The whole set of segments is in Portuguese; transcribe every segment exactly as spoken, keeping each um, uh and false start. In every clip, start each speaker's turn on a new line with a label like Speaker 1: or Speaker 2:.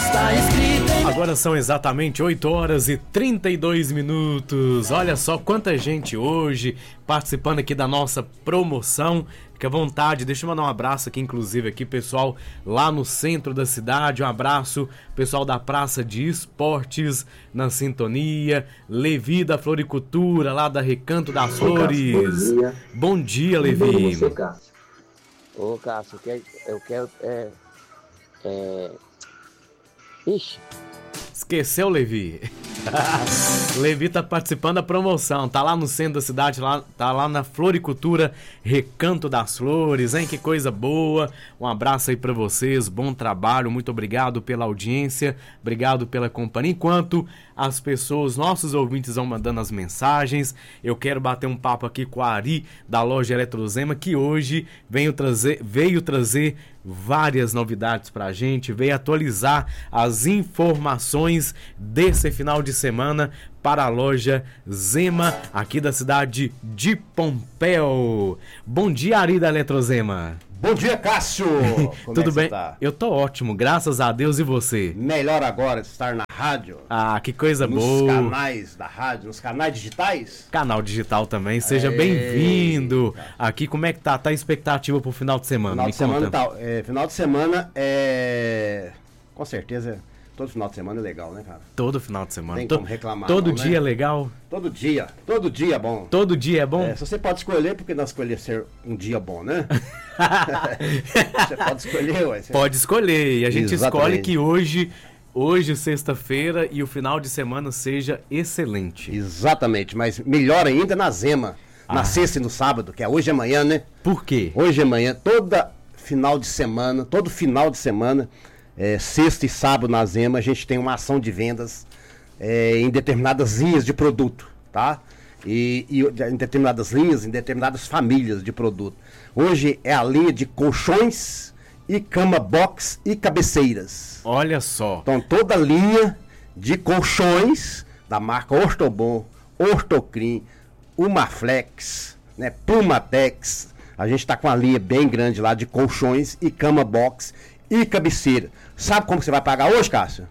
Speaker 1: está escrito em...
Speaker 2: Agora são exatamente oito horas e trinta e dois minutos. Olha só quanta gente hoje participando aqui da nossa promoção. Fique à vontade, deixa eu mandar um abraço aqui, inclusive aqui, pessoal, lá no centro da cidade. Um abraço, pessoal da Praça de Esportes na sintonia. Levi da Floricultura, lá da Recanto das Flores.
Speaker 3: Cássio, bom dia.
Speaker 2: Bom dia, Levi.
Speaker 3: Você, Cássio.
Speaker 4: Ô, Cássio, eu quero... Eu quero é, é... Ixi.
Speaker 2: Esqueceu, Levi? Levi tá participando da promoção, tá lá no centro da cidade, lá, tá lá na Floricultura Recanto das Flores, hein? Que coisa boa. Um abraço aí pra vocês, bom trabalho, muito obrigado pela audiência, obrigado pela companhia. Enquanto as pessoas, nossos ouvintes vão mandando as mensagens, eu quero bater um papo aqui com a Ari da loja Eletrozema, que hoje veio trazer, veio trazer várias novidades pra gente, veio atualizar as informações desse final de semana para a loja Zema, aqui da cidade de Pompéu. Bom dia, Ari da Eletrozema.
Speaker 5: Bom dia, Cássio! Como
Speaker 2: Tudo
Speaker 5: é que
Speaker 2: bem?
Speaker 5: você tá?
Speaker 2: Eu tô ótimo, graças a Deus, e você?
Speaker 5: Melhor agora de estar na rádio.
Speaker 2: Ah, que coisa
Speaker 5: nos
Speaker 2: boa.
Speaker 5: Nos canais da rádio, nos canais digitais.
Speaker 2: Canal digital também, seja
Speaker 5: Eita.
Speaker 2: bem-vindo. Aqui, como é que tá? Tá a expectativa pro final de semana?
Speaker 5: Final
Speaker 2: Me
Speaker 5: de semana
Speaker 2: conta.
Speaker 5: tal. É, final de semana é... Com certeza, todo final de semana é legal, né, cara?
Speaker 2: Todo final de semana.
Speaker 5: Tem
Speaker 2: To-
Speaker 5: como reclamar,
Speaker 2: Todo
Speaker 5: não,
Speaker 2: dia
Speaker 5: né?
Speaker 2: é legal?
Speaker 5: Todo dia, todo dia é bom.
Speaker 2: Todo dia é bom?
Speaker 5: É, se você pode escolher, por que não escolher ser um dia bom, né? Você pode escolher, ué. Você...
Speaker 2: Pode escolher. E a gente
Speaker 5: Exatamente.
Speaker 2: escolhe que hoje, hoje, sexta-feira, e o final de semana seja excelente.
Speaker 5: Exatamente, mas melhor ainda na Zema. Na
Speaker 2: Ah.
Speaker 5: sexta e no sábado, que é hoje e amanhã, né?
Speaker 2: Por quê?
Speaker 5: Hoje e amanhã, toda final de semana, todo final de semana, é, sexta e sábado na Zema, a gente tem uma ação de vendas é, em determinadas linhas de produto, tá? E, e em determinadas linhas, em determinadas famílias de produto. Hoje é a linha de colchões e cama box e cabeceiras.
Speaker 2: Olha só.
Speaker 5: Então toda a linha de colchões da marca Ortobon, Ortocrim, Umaflex, né, Plumatex. A gente está com uma linha bem grande lá de colchões e cama box e cabeceira. Sabe como que você vai pagar hoje, Cássio?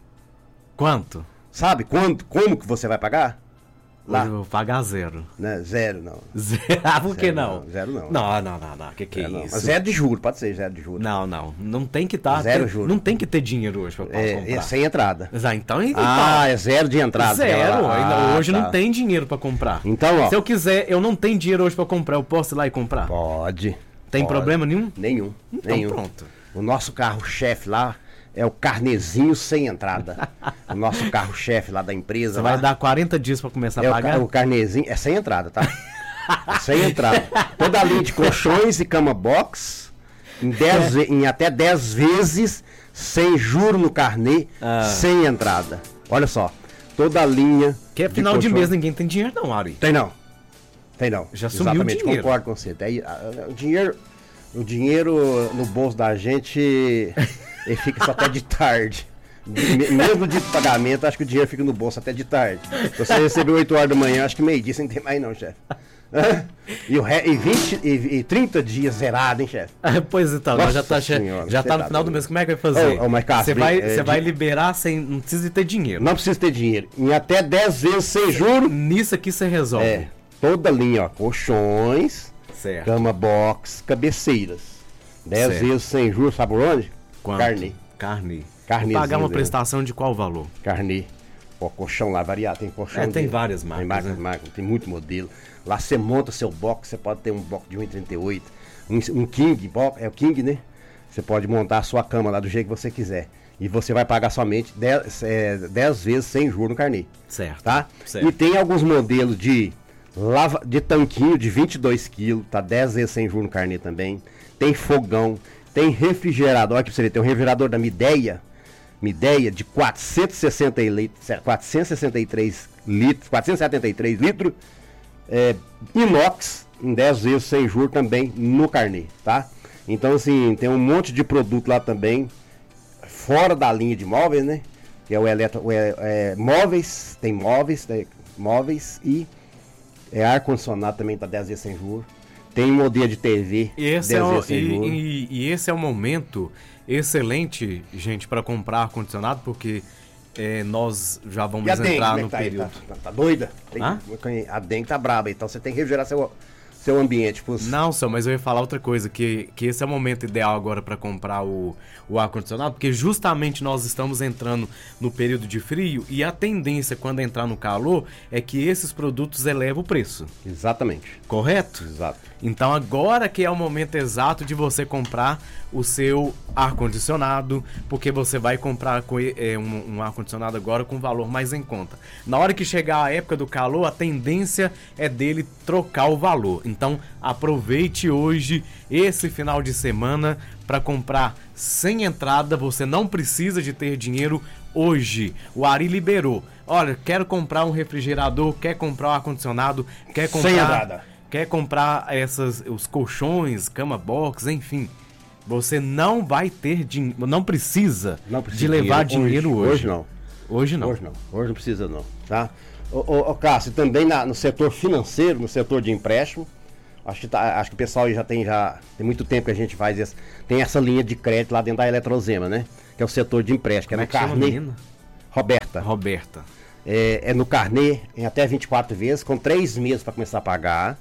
Speaker 2: Quanto?
Speaker 5: Sabe quanto, como que você vai pagar? Lá,
Speaker 2: Hoje eu vou pagar zero.
Speaker 5: né? Zero, não.
Speaker 2: Zero. Ah, por que
Speaker 5: Zero
Speaker 2: não?
Speaker 5: não, zero não.
Speaker 2: Não, não, não, não. Que que
Speaker 5: Zero
Speaker 2: é
Speaker 5: não.
Speaker 2: isso?
Speaker 5: Mas zero de juro, pode ser zero de juro.
Speaker 2: Não, não. Não tem que estar.
Speaker 5: Zero juro.
Speaker 2: Não tem que ter dinheiro hoje pra
Speaker 5: É,
Speaker 2: comprar.
Speaker 5: é sem entrada.
Speaker 2: Ah, então, então
Speaker 5: Ah, é zero de entrada.
Speaker 2: zero.
Speaker 5: Aquela-
Speaker 2: Ainda
Speaker 5: Ah,
Speaker 2: hoje
Speaker 5: tá.
Speaker 2: não tem dinheiro pra comprar.
Speaker 5: Então, ó.
Speaker 2: Se eu quiser, eu não tenho dinheiro hoje pra comprar, eu posso ir lá e comprar?
Speaker 5: Pode.
Speaker 2: Tem
Speaker 5: pode.
Speaker 2: problema nenhum?
Speaker 5: Nenhum.
Speaker 2: Então
Speaker 5: nenhum.
Speaker 2: pronto.
Speaker 5: O nosso carro-chefe lá é o carnezinho sem entrada. O nosso carro-chefe lá da empresa.
Speaker 2: Você
Speaker 5: lá,
Speaker 2: vai dar quarenta dias pra começar
Speaker 5: é
Speaker 2: a
Speaker 5: o,
Speaker 2: pagar?
Speaker 5: ca- o carnezinho. É sem entrada, tá? É sem entrada. Toda a linha de colchões e cama box. Em, dez ve- em até dez vezes. Sem juro no carnê.
Speaker 2: Ah.
Speaker 5: Sem entrada. Olha só. Toda a linha.
Speaker 2: Que é final de
Speaker 5: colchão-
Speaker 2: mês, ninguém tem dinheiro não, Ari.
Speaker 5: Tem não. Tem não.
Speaker 2: Já sumiu o
Speaker 5: Exatamente,
Speaker 2: dinheiro.
Speaker 5: concordo com você. Tem, a- a- o dinheiro. O dinheiro no bolso da gente. Ele fica só até de tarde. Me- Mesmo no dia de pagamento, acho que o dinheiro fica no bolso até de tarde. Se você recebeu oito horas da manhã, acho que meio-dia você não tem mais não, chefe. Hã? E, o re... e, vinte, e, e trinta dias zerado, hein, chefe?
Speaker 2: Pois então, nós já tá,
Speaker 5: Nossa
Speaker 2: che-
Speaker 5: senhora,
Speaker 2: já
Speaker 5: você
Speaker 2: tá no
Speaker 5: tá
Speaker 2: final do
Speaker 5: doido.
Speaker 2: mês. Como é que vai fazer?
Speaker 5: Ô, ô, mas, Cássio,
Speaker 2: Você vai,
Speaker 5: é,
Speaker 2: você vai
Speaker 5: de-
Speaker 2: liberar sem. Não precisa ter dinheiro.
Speaker 5: Não precisa ter dinheiro. Em até dez vezes sem juro.
Speaker 2: Nisso aqui você resolve.
Speaker 5: É. Toda linha, ó. Colchões,
Speaker 2: Certo.
Speaker 5: cama box, cabeceiras. dez
Speaker 2: Certo.
Speaker 5: vezes sem juros, sabe por onde?
Speaker 2: Quanto?
Speaker 5: Carne.
Speaker 2: Carne.
Speaker 5: Carnezinho,
Speaker 2: Pagar uma
Speaker 5: né?
Speaker 2: prestação de qual valor?
Speaker 5: Carne. Ó, colchão lá, variado. Tem colchão.
Speaker 2: É, tem
Speaker 5: de-
Speaker 2: várias
Speaker 5: Tem
Speaker 2: marcas,
Speaker 5: marcas,
Speaker 2: né?
Speaker 5: marcas, tem muito modelo. Lá você monta seu box, você pode ter um box de um e trinta e oito, um, um King, box, é o King, né? Você pode montar a sua cama lá do jeito que você quiser. E você vai pagar somente dez vezes sem juros no carnê.
Speaker 2: Certo.
Speaker 5: Tá?
Speaker 2: Certo.
Speaker 5: E tem alguns modelos de, lava, de tanquinho de vinte e dois quilos, tá dez vezes sem juros no carnê também. Tem fogão, tem refrigerador, aqui pra você ver, tem um refrigerador da Midea, Midea de quatrocentos e sessenta e litros, quatrocentos e sessenta e três litros, quatrocentos e setenta e três litros, é, inox, em dez vezes sem juros também no carnê, tá? Então assim, tem um monte de produto lá também, fora da linha de móveis, né? Que é o eletro, o, é, é, móveis, tem móveis, né? Móveis e é, ar-condicionado também tá dez vezes sem juros. tem modelo de T V.
Speaker 2: E esse, é o, e, e, e esse é o momento excelente, gente, para comprar ar-condicionado, porque é, nós já vamos entrar no
Speaker 5: tá
Speaker 2: período.
Speaker 5: Tá, tá doida? Tem, a dengue tá braba, então você tem que refrigerar seu, seu ambiente. Pros...
Speaker 2: Não, só, mas eu ia falar outra coisa, que, que esse é o momento ideal agora para comprar o, o ar-condicionado, porque justamente nós estamos entrando no período de frio e a tendência quando entrar no calor é que esses produtos elevam o preço.
Speaker 5: Exatamente.
Speaker 2: Correto?
Speaker 5: Exato.
Speaker 2: Então agora que é o momento exato de você comprar o seu ar-condicionado, porque você vai comprar com, é, um, um ar-condicionado agora com valor mais em conta. Na hora que chegar a época do calor, a tendência é dele trocar o valor. Então aproveite hoje, esse final de semana, para comprar sem entrada. Você não precisa de ter dinheiro hoje. O Ari liberou. Olha, quero comprar um refrigerador, quer comprar um ar-condicionado, quer comprar...
Speaker 5: Sem entrada.
Speaker 2: Quer comprar essas, os colchões, cama box, enfim. Você não vai ter dinheiro, não precisa,
Speaker 5: não precisa
Speaker 2: de levar
Speaker 5: dinheiro,
Speaker 2: dinheiro hoje.
Speaker 5: Hoje não.
Speaker 2: Hoje não.
Speaker 5: Hoje não. Hoje não precisa não, tá? Ô, ô, ô Cássio, também na, no setor financeiro, no setor de empréstimo, acho que, tá, acho que o pessoal já tem, já tem muito tempo que a gente faz isso. Tem essa linha de crédito lá dentro da Eletrozema, né? Que é o setor de empréstimo, que é no carnê. Roberta.
Speaker 2: Roberta.
Speaker 5: É, é no carnê, em até vinte e quatro vezes, com três meses para começar a pagar.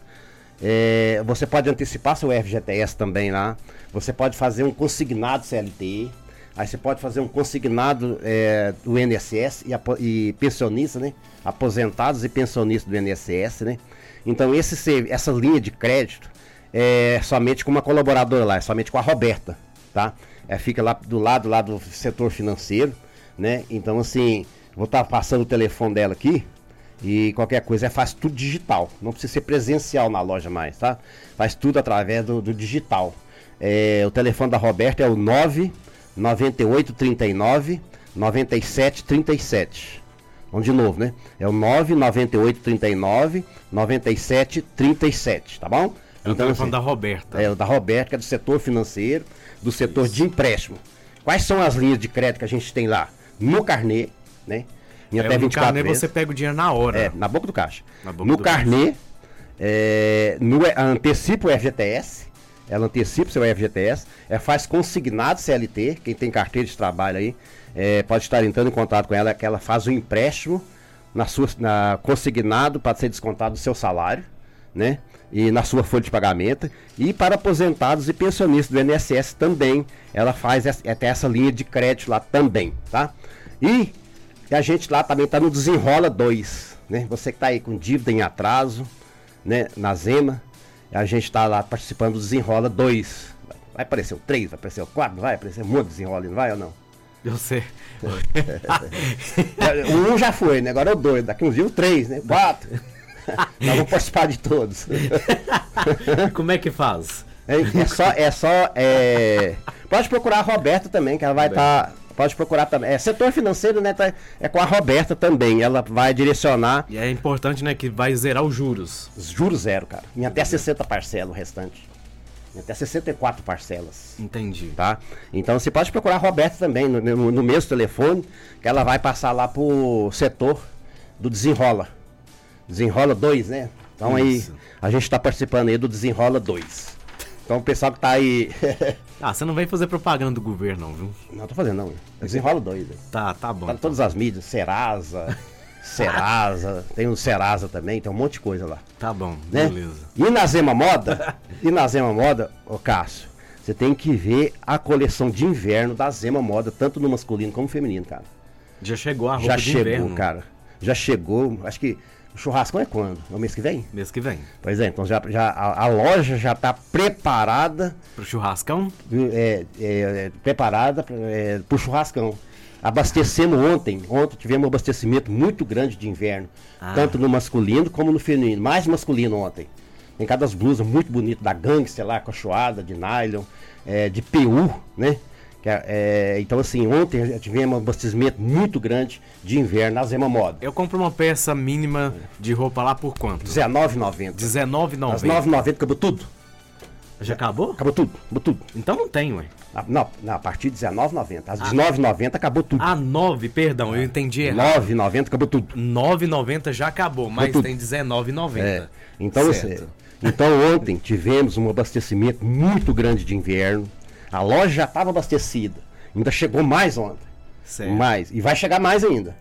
Speaker 5: É, você pode antecipar seu F G T S também lá. Você pode fazer um consignado C L T. Aí você pode fazer um consignado é, do I N S S e, e pensionista, né? Aposentados e pensionistas do I N S S, né? Então esse, essa linha de crédito é somente com uma colaboradora lá, é somente com a Roberta, tá? É, fica lá do lado lá do setor financeiro, né? Então assim, vou estar tá passando o telefone dela aqui. E qualquer coisa, é faz tudo digital. Não precisa ser presencial na loja mais, tá? Faz tudo através do, do digital. É, o telefone da Roberta é o nove nove oito três nove nove sete três sete. Vamos de novo, né? É o nove nove oito três nove nove sete três sete, tá bom?
Speaker 2: É o então, telefone assim, da Roberta.
Speaker 5: É o da Roberta, que é do setor financeiro, do setor Isso. de empréstimo. Quais são as linhas de crédito que a gente tem lá? No carnê, né? Em até
Speaker 2: é,
Speaker 5: vinte e quatro
Speaker 2: no carnê
Speaker 5: vezes.
Speaker 2: Você pega o dinheiro na hora.
Speaker 5: É, na boca do caixa.
Speaker 2: Boca
Speaker 5: no
Speaker 2: do
Speaker 5: carnê,
Speaker 2: caixa.
Speaker 5: É, no, antecipa o F G T S. Ela antecipa o seu F G T S. É, faz consignado C L T. Quem tem carteira de trabalho aí é, pode estar entrando em contato com ela, que ela faz o um empréstimo na sua, na, consignado para ser descontado do seu salário, né? E na sua folha de pagamento. E para aposentados e pensionistas do I N S S também, ela faz essa, até essa linha de crédito lá também, tá? E a gente lá também está no Desenrola dois, né? Você que está aí com dívida em atraso, né? Na Zema, a gente está lá participando do Desenrola dois. Vai aparecer o três, vai aparecer o quatro, vai aparecer um monte de desenrola, não vai ou não?
Speaker 2: Eu sei.
Speaker 5: O um já foi, né? Agora é o dois, daqui uns dias o três, né? quatro. Nós vamos participar de todos.
Speaker 2: Como é que faz?
Speaker 5: É, é só, é só, é... Pode procurar a Roberta também, que ela vai estar... Tá... Pode procurar também. É, setor financeiro, né? Tá, é com a Roberta também. Ela vai direcionar.
Speaker 2: E é importante, né? Que vai zerar os juros.
Speaker 5: Os juros zero, cara. Em até sessenta parcelas o restante. Em até sessenta e quatro parcelas.
Speaker 2: Entendi.
Speaker 5: Tá? Então você pode procurar a Roberta também, no, no, no mesmo telefone, que ela vai passar lá pro setor do Desenrola. Desenrola dois, né? Então Isso. aí, a gente tá participando aí do Desenrola dois. Então o pessoal que tá aí...
Speaker 2: Ah, você não vem fazer propaganda do governo, não, viu?
Speaker 5: Não, tô fazendo não. Desenrola dois. Né?
Speaker 2: Tá, tá bom.
Speaker 5: Tá em todas as mídias, Serasa, Serasa, tem o Serasa também, tem um monte de coisa lá.
Speaker 2: Tá bom,
Speaker 5: né?
Speaker 2: beleza.
Speaker 5: E na Zema Moda, e na Zema Moda, ô Cássio, você tem que ver a coleção de inverno da Zema Moda, tanto no masculino como no feminino, cara.
Speaker 2: Já chegou a roupa
Speaker 5: Já
Speaker 2: de
Speaker 5: chegou,
Speaker 2: inverno.
Speaker 5: cara. Já chegou, acho que o churrascão é quando? É o mês que vem?
Speaker 2: Mês que vem.
Speaker 5: Pois é, então já, já, a, a loja já está preparada...
Speaker 2: Pro churrascão?
Speaker 5: É, é, é, preparada é, pro churrascão. Abastecemos ontem, ontem tivemos um abastecimento muito grande de inverno. Ah. Tanto no masculino como no feminino. Mais masculino ontem. Tem cada blusas muito bonitas, da Gangster lá, cachoada, de nylon, é, de P U, né? Que é, é, então assim, ontem tivemos um abastecimento muito grande de inverno na Zema Moda.
Speaker 2: Eu compro uma peça mínima de roupa lá por quanto?
Speaker 5: dezenove reais e noventa centavos.
Speaker 2: dezenove reais e noventa centavos.
Speaker 5: As nove reais e noventa centavos acabou tudo.
Speaker 2: Já acabou?
Speaker 5: Acabou tudo, acabou tudo.
Speaker 2: Então não tem, ué.
Speaker 5: Ah, não, não, a partir de dezenove reais e noventa centavos. As de nove reais e noventa centavos acabou tudo.
Speaker 2: Ah, nove, perdão, eu entendi errado.
Speaker 5: nove reais e noventa centavos acabou tudo.
Speaker 2: nove reais e noventa centavos já acabou, mas tem dezenove reais e noventa centavos.
Speaker 5: É. Então, você, Então ontem tivemos um abastecimento muito grande de inverno. A loja já estava abastecida. Ainda chegou mais ontem.
Speaker 2: Certo.
Speaker 5: Mais. E vai chegar mais ainda.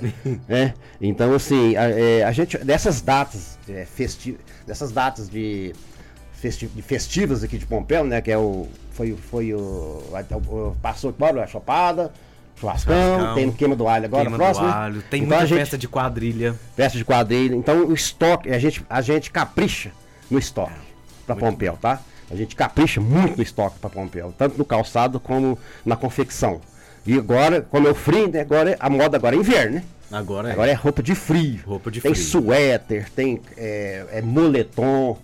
Speaker 5: É, então, assim, a, é, a gente, dessas datas, é, festi dessas datas de, festi de festivas aqui de Pompéu, né? Que é o. Foi, foi o. o passou agora a chopada, churrascão,
Speaker 2: Churrascão,
Speaker 5: tem no queima do alho agora,
Speaker 2: Queima
Speaker 5: próximo.
Speaker 2: do
Speaker 5: né?
Speaker 2: alho, tem
Speaker 5: Então,
Speaker 2: muita
Speaker 5: a gente-
Speaker 2: festa de quadrilha.
Speaker 5: Festa de quadrilha. Então o estoque, a gente, a gente capricha no estoque para
Speaker 2: Muito
Speaker 5: Pompéu, tá? A gente capricha muito no estoque para Pompéu, tanto no calçado como na confecção. E agora, como é o frio, né? Agora é- a moda agora é inverno, né?
Speaker 2: Agora é.
Speaker 5: Agora é roupa de frio.
Speaker 2: Roupa de
Speaker 5: tem
Speaker 2: frio.
Speaker 5: suéter, tem é, é moletom,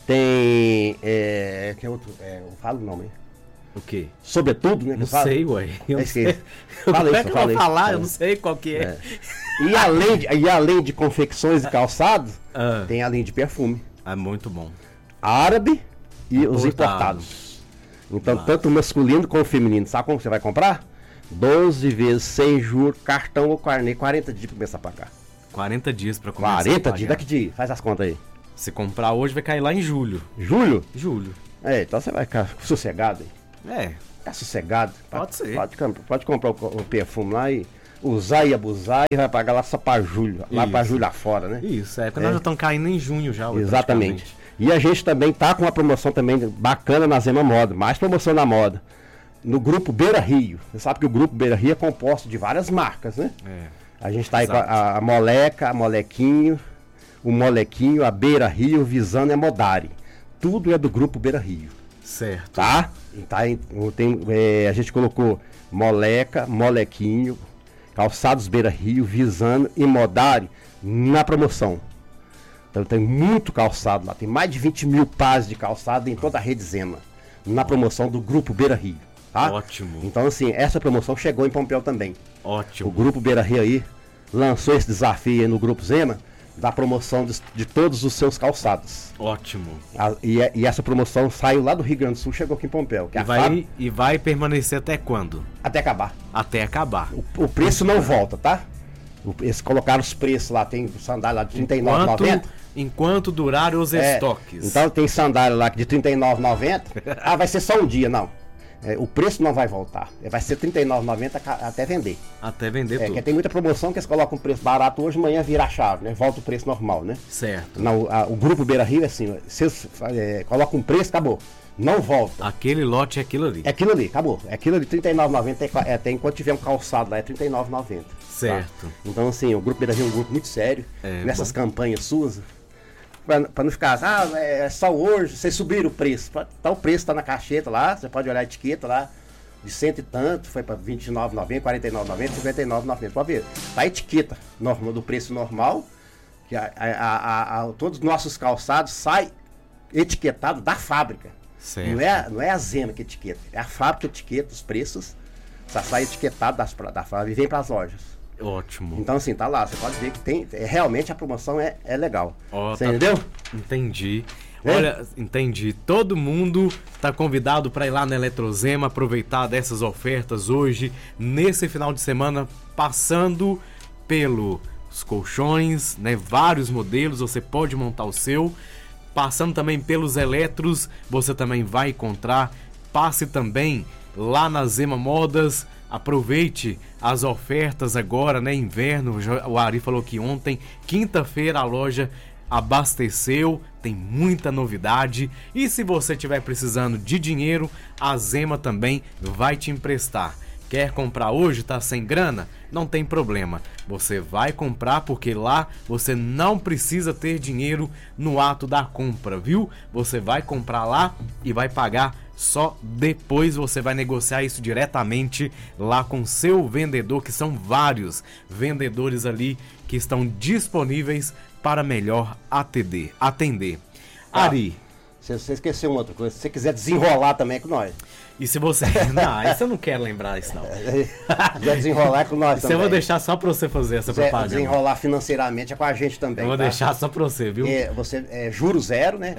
Speaker 5: tem. É, que outro? É, eu falo o nome.
Speaker 2: O quê?
Speaker 5: Sobretudo, né? que
Speaker 2: Não
Speaker 5: eu falo.
Speaker 2: sei, ué. Eu
Speaker 5: É
Speaker 2: não sei.
Speaker 5: esqueci. Fala
Speaker 2: Como
Speaker 5: isso,
Speaker 2: é que eu
Speaker 5: fala
Speaker 2: vou
Speaker 5: isso,
Speaker 2: falar?
Speaker 5: fala
Speaker 2: Eu não
Speaker 5: isso.
Speaker 2: sei qual que é.
Speaker 5: É. E além de, e além de confecções e calçados,
Speaker 2: Ah.
Speaker 5: tem a linha de perfume.
Speaker 2: É muito bom.
Speaker 5: Árabe e os
Speaker 2: Importado.
Speaker 5: importados. Então,
Speaker 2: Massa.
Speaker 5: tanto o masculino como o feminino. Sabe como você vai comprar? doze vezes sem juros, cartão ou carnê, quarenta dias pra começar a pagar.
Speaker 2: quarenta dias pra começar
Speaker 5: quarenta
Speaker 2: a pagar.
Speaker 5: dias, daqui dia? Faz as contas aí.
Speaker 2: Se comprar hoje vai cair lá em julho.
Speaker 5: Julho?
Speaker 2: Julho.
Speaker 5: É, então você vai ficar sossegado aí.
Speaker 2: É.
Speaker 5: Ficar sossegado.
Speaker 2: Pode ser.
Speaker 5: Pode, com- pode comprar o, o perfume lá e usar e abusar e vai pagar lá só pra julho. Lá pra
Speaker 2: Isso.
Speaker 5: julho lá fora, né?
Speaker 2: Isso, é. Porque
Speaker 5: É.
Speaker 2: nós já estamos caindo em junho já. ué,
Speaker 5: Exatamente.
Speaker 2: praticamente.
Speaker 5: E a gente também tá com uma promoção também bacana na Zema Moda, mais promoção na moda. No grupo Beira Rio. Você sabe que o grupo Beira Rio é composto de várias marcas, né?
Speaker 2: É.
Speaker 5: A gente tá aí com
Speaker 2: Exato.
Speaker 5: a, a Moleca, a Molequinho, o Molequinho, a Beira Rio, Visano e a Modari. Tudo é do grupo Beira Rio,
Speaker 2: Certo.
Speaker 5: tá? E tá em- tem, é, a gente colocou Moleca, Molequinho, Calçados Beira Rio, Visano e Modari na promoção. Então tem muito calçado lá, tem mais de vinte mil pares de calçado em toda a rede Zema, na promoção do grupo Beira Rio, tá?
Speaker 2: Ótimo.
Speaker 5: Então assim, essa promoção chegou em Pompéu também. O
Speaker 2: Ótimo.
Speaker 5: grupo Beira Rio aí lançou esse desafio aí no grupo Zema da promoção de, de todos os seus calçados.
Speaker 2: Ótimo.
Speaker 5: A- e, e essa promoção saiu lá do Rio Grande do Sul, chegou aqui em Pompéu, que é
Speaker 2: E
Speaker 5: a fábrica,
Speaker 2: vai, e vai permanecer até quando?
Speaker 5: até acabar.
Speaker 2: Até acabar.
Speaker 5: O preço não volta, tá? O- Eles colocaram os preços lá, tem sandália lá de trinta e nove reais e noventa
Speaker 2: Enquanto,
Speaker 5: centavos.
Speaker 2: enquanto durarem os
Speaker 5: É,
Speaker 2: estoques.
Speaker 5: Então tem sandália lá de trinta e nove reais e noventa centavos. Ah, vai ser só um dia, não. É, o preço não vai voltar. É, vai ser trinta e nove reais e noventa centavos até vender.
Speaker 2: Até vender
Speaker 5: É,
Speaker 2: tudo.
Speaker 5: porque tem muita promoção que eles colocam um preço barato hoje, amanhã vira a chave, né? Volta o preço normal, né?
Speaker 2: Certo.
Speaker 5: Não, a- o grupo Beira Rio é assim, vocês é, colocam um preço, acabou. Não volta.
Speaker 2: Aquele lote é aquilo ali.
Speaker 5: É aquilo ali, acabou. É aquilo ali, trinta e nove reais e noventa centavos, é, até enquanto tiver um calçado lá, é trinta e nove reais e noventa centavos.
Speaker 2: Certo.
Speaker 5: Então, assim, o Grupo Beira Rio é um grupo muito sério.
Speaker 2: É,
Speaker 5: nessas
Speaker 2: bom.
Speaker 5: campanhas suas. Pra, pra não ficar, ah, é só hoje, vocês subiram o preço. Tá, o preço tá na caixeta lá, você pode olhar a etiqueta lá, de cento e tanto, foi pra vinte e nove reais e noventa centavos, quarenta e nove reais e noventa centavos, cinquenta e nove reais e noventa centavos. Pode ver. Tá a etiqueta normal, do preço normal, que a, a, a, a- todos os nossos calçados saem etiquetados da fábrica.
Speaker 2: Certo.
Speaker 5: Não é, não é a Zema que etiqueta, é a fábrica que etiqueta os preços, só sai etiquetado das, da fábrica e vem para as lojas.
Speaker 2: Ótimo.
Speaker 5: Então assim, tá lá, você pode ver que tem, é, realmente a promoção é, é legal.
Speaker 2: Ó,
Speaker 5: Você
Speaker 2: tá-
Speaker 5: entendeu?
Speaker 2: Entendi.
Speaker 5: É?
Speaker 2: Olha, entendi. Todo mundo tá convidado para ir lá na Eletrozema, aproveitar dessas ofertas hoje, nesse final de semana, passando pelos colchões, né? Vários modelos, você pode montar o seu. Passando também pelos eletros, você também vai encontrar. Passe também lá na Zema Modas. Aproveite as ofertas agora, né? Inverno. Já- O Ari falou que ontem, quinta-feira, a loja abasteceu, tem muita novidade. E se você estiver precisando de dinheiro, a Zema também vai te emprestar. Quer comprar hoje, tá sem grana? Não tem problema. Você vai comprar porque lá você não precisa ter dinheiro no ato da compra, viu? Você vai comprar lá e vai pagar só depois. Você vai negociar isso diretamente lá com seu vendedor, que são vários vendedores ali que estão disponíveis para melhor atender. atender.
Speaker 5: Ah.
Speaker 2: Ari,
Speaker 5: Você, você esqueceu uma outra coisa, se você quiser desenrolar também é com nós.
Speaker 2: e se você... Não, isso eu não quero lembrar isso não.
Speaker 5: Se quiser desenrolar é com nós
Speaker 2: Isso
Speaker 5: também.
Speaker 2: eu vou deixar só pra você fazer essa
Speaker 5: Se quiser
Speaker 2: propaganda.
Speaker 5: desenrolar financeiramente é com a gente também.
Speaker 2: Eu vou
Speaker 5: tá?
Speaker 2: deixar só pra você, viu?
Speaker 5: É, você é juro zero, né?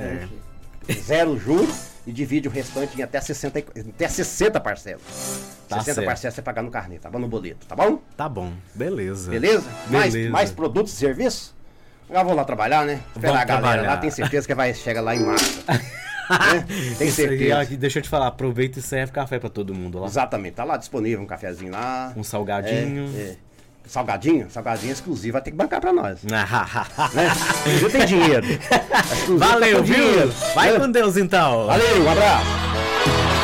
Speaker 5: Zero juros e divide o restante em até sessenta, e- até sessenta parcelas.
Speaker 2: Tá
Speaker 5: sessenta
Speaker 2: certo.
Speaker 5: parcelas você pagar no carnê, tá bom? No boleto, tá bom?
Speaker 2: Tá bom, beleza.
Speaker 5: Beleza? Mais,
Speaker 2: Beleza.
Speaker 5: mais produtos e serviços? Já vou lá trabalhar, né? Esperar
Speaker 2: Vamos
Speaker 5: a galera
Speaker 2: trabalhar.
Speaker 5: lá, tem certeza que vai chegar lá em massa. né? Tem
Speaker 2: Isso aí,
Speaker 5: certeza.
Speaker 2: ó, deixa eu te falar, aproveita e serve café pra todo mundo lá.
Speaker 5: Exatamente, tá lá disponível um cafezinho lá.
Speaker 2: Um salgadinho.
Speaker 5: É, é. Salgadinho? Salgadinho exclusivo, vai ter que bancar pra nós. né?
Speaker 2: Ah,
Speaker 5: Exclusivo tem dinheiro. Exclusivo tá
Speaker 2: Valeu,
Speaker 5: com
Speaker 2: viu?
Speaker 5: dinheiro.
Speaker 2: Vai
Speaker 5: né?
Speaker 2: com Deus então.
Speaker 5: Valeu, um abraço.